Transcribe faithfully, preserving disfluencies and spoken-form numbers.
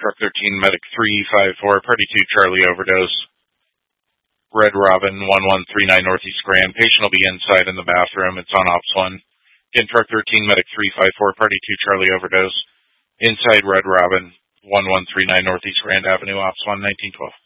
Truck thirteen, Medic three five four, Party two, Charlie overdose. Red Robin, one one three nine Northeast Grand. Patient will be inside in the bathroom. It's on Ops one. Again, Truck thirteen, Medic three five four, Party two, Charlie overdose. Inside Red Robin, one one three nine Northeast Grand Avenue, Ops one, nineteen twelve.